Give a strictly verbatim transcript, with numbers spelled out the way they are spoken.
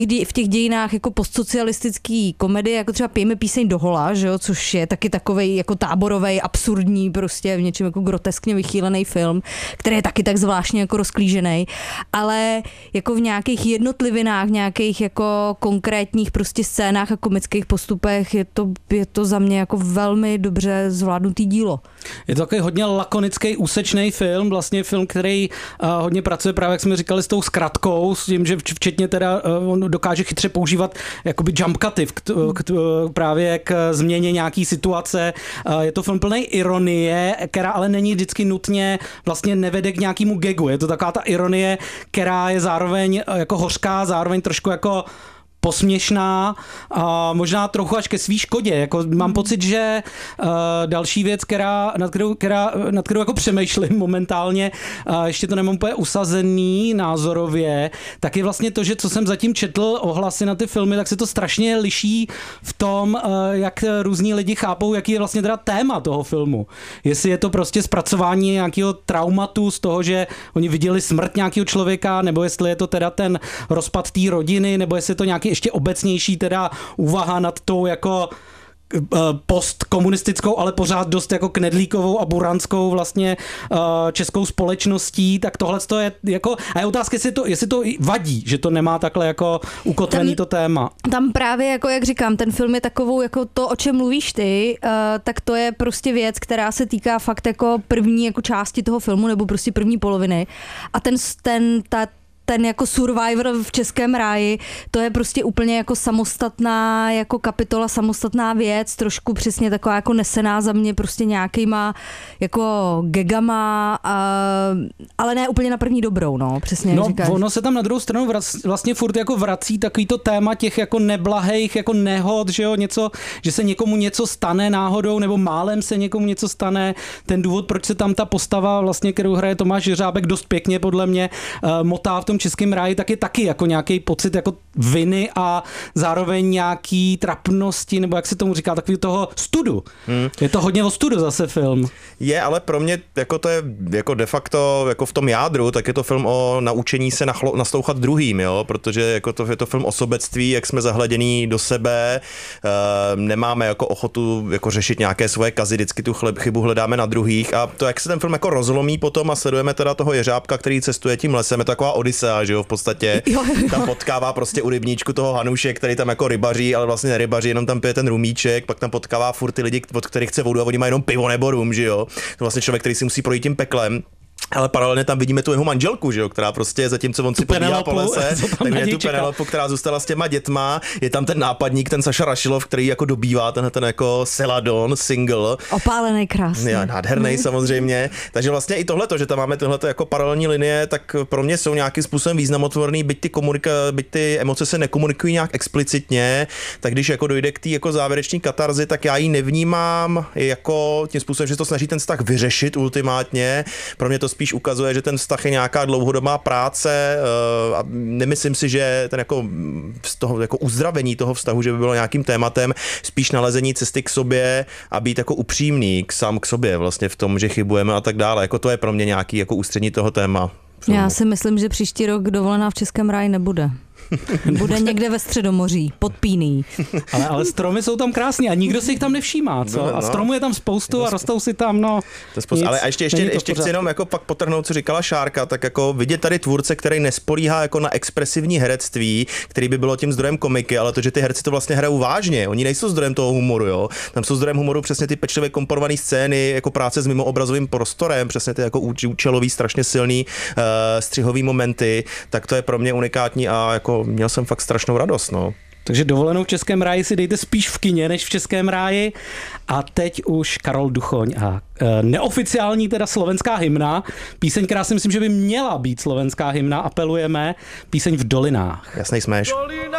kdy v těch dějinách jako postsocialistický komedie, jako třeba Pijeme píseň do hola, že jo, což je taky takovej jako táborovej, absurdní, prostě v něčem jako groteskně vychýlený film, který je taky tak zvláštně jako rozklížený, ale jako v nějakých jednotlivinách, nějakých jako konkrétních prostě scénách a komických postupech je to, je to za mě jako velmi dobře zvládnutý dílo. Je to takový hodně lakonický, úsečný film, vlastně film, který uh, hodně pracuje právě, jak jsme říkali, s tou zkratkou, s tím, že včetně teda uh, on dokáže chytře používat jakoby jump cuty k, k, právě k změně nějaký situace. Uh, je to film plný ironie, která ale není vždycky nutně, vlastně nevede k nějakému gagu. Je to taková ta ironie, která je zároveň jako hořká, zároveň trošku jako posměšná a možná trochu až ke svý škodě. Jako mám pocit, že uh, další věc, která, nad, kterou, která, nad kterou jako přemýšlím momentálně, uh, ještě to nemám úplně usazený názorově, tak je vlastně to, že co jsem zatím četl ohlasy na ty filmy, tak se to strašně liší v tom, uh, jak různí lidi chápou, jaký je vlastně teda téma toho filmu. Jestli je to prostě zpracování nějakého traumatu z toho, že oni viděli smrt nějakého člověka, nebo jestli je to teda ten rozpad té rodiny, nebo jestli je to nějaký ještě obecnější teda úvaha nad tou jako postkomunistickou, ale pořád dost jako knedlíkovou a buranskou vlastně českou společností, tak tohle to je jako, a je otázka, jestli to, jestli to vadí, že to nemá takhle jako ukotvený to téma. Tam právě, jako jak říkám, ten film je takovou, jako to, o čem mluvíš ty, uh, tak to je prostě věc, která se týká fakt jako první jako části toho filmu, nebo prostě první poloviny. A ten, ten ta ten jako Survivor v Českém ráji, to je prostě úplně jako samostatná jako kapitola, samostatná věc, trošku přesně taková jako nesená za mě prostě nějakýma jako gagama, a, ale ne úplně na první dobrou, no, přesně no, říkáš. Ono se tam na druhou stranu vrac, vlastně furt jako vrací takový to téma těch jako neblahejch jako nehod, že jo, něco, že se někomu něco stane náhodou, nebo málem se někomu něco stane. Ten důvod, proč se tam ta postava vlastně, kterou hraje Tomáš Jeřábek dost pěkně podle mě uh, motá v tom Českém ráji, tak je taky jako nějaký pocit jako viny a zároveň nějaký trapnosti, nebo jak se tomu říká, takový toho studu. Hmm. Je to hodně o studu zase film. Je, ale pro mě jako to je jako de facto jako v tom jádru, tak je to film o naučení se nachlo, naslouchat druhým, jo, protože jako to je to film o sobectví, jak jsme zahledění do sebe, e, nemáme jako ochotu jako řešit nějaké svoje kazy, vždycky tu chleb, chybu hledáme na druhých a to, jak se ten film jako rozlomí potom a sledujeme teda toho Jeřábka, který cestuje tím lesem, je taková Odisea, že jo, v podstatě jo, jo. Tam potkává prostě u rybníčku toho Hanuše, který tam jako rybaří, ale vlastně nerybaří, jenom tam pije ten rumíček, pak tam potkává furt ty lidi, od kterých chce vodu a oni mají jenom pivo nebo rum, že jo. To vlastně člověk, který si musí projít tím peklem. Ale paralelně tam vidíme tu jeho manželku, že jo, která prostě zatímco on si pobíhá po lese, tak je tu Penelopu, která zůstala s těma dětma, je tam ten nápadník, ten Saša Rašilov, který jako dobývá ten, ten jako Celadon single. Opálený krásný. Já, nádherný samozřejmě. Takže vlastně i tohleto, že tam máme tohleto jako paralelní linie, tak pro mě jsou nějakým způsobem významotvorný, byť ty, komunika, byť ty emoce se nekomunikují nějak explicitně, tak když jako dojde k té jako závěreční katarzi, tak já ji nevnímám jako tím způsobem, že to snaží ten vztah vyřešit ultimátně. Pro mě to spíš ukazuje, že ten vztah je nějaká dlouhodobá práce a nemyslím si, že ten jako, z toho, jako uzdravení toho vztahu, že by bylo nějakým tématem, spíš nalezení cesty k sobě a být jako upřímný k sám k sobě vlastně v tom, že chybujeme a tak dále. Jako to je pro mě nějaký jako ústřední toho téma. Filmu. Já si myslím, že příští rok dovolená v Českém ráji nebude. Bude někde ve Středomoří, pod Píný. Ale, ale stromy jsou tam krásný a nikdo si jich tam nevšímá, co? No, no. A stromů je tam spoustu a rostou si tam, no. Nic, ale a ještě, ještě, ještě chci jenom jako pak potrhnout, co říkala Šárka, tak jako vidět tady tvůrce, který nespolíhá jako na expresivní herectví, který by bylo tím zdrojem komiky, ale to, že ty herci to vlastně hrajou vážně, oni nejsou zdrojem toho humoru, jo. Tam jsou zdrojem humoru přesně ty pečlivě komponované scény, jako práce s mimoobrazovým prostorem, přesně ty jako účelový, strašně silný uh, střihový momenty, tak to je pro mě unikátní a jako měl jsem fakt strašnou radost, no. Takže dovolenou v Českém ráji si dejte spíš v kině, než v Českém ráji. A teď už Karol Duchoň a e, neoficiální teda slovenská hymna. Píseň, která si myslím, že by měla být slovenská hymna, apelujeme. Píseň V dolinách. Jasnej sméš.